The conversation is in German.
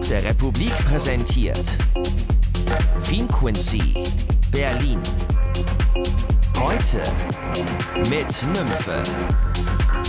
der Republik präsentiert Vinquincy, Berlin. Heute mit Nymphe.